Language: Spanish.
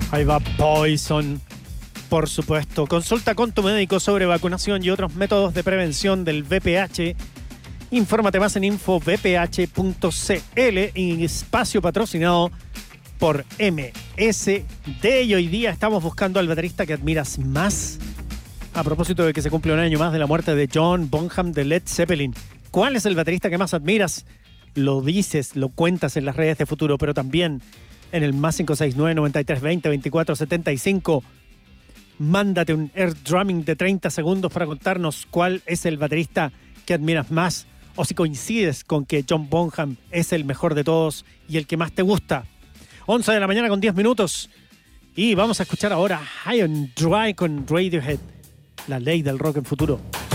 Ahí va Poison, por supuesto. Consulta con tu médico sobre vacunación y otros métodos de prevención del VPH. Infórmate más en infovph.cl, en espacio patrocinado por MSD. Y hoy día estamos buscando al baterista que admiras más. A propósito de que se cumple un año más de la muerte de John Bonham de Led Zeppelin. ¿Cuál es el baterista que más admiras? Lo dices, lo cuentas en las redes de Futuro, pero también en el más 569-9320-2475. Mándate un air drumming de 30 segundos para contarnos cuál es el baterista que admiras más, o si coincides con que John Bonham es el mejor de todos y el que más te gusta. 11 de la mañana con 10 minutos. Y vamos a escuchar ahora High and Dry con Radiohead. La ley del rock en Futuro.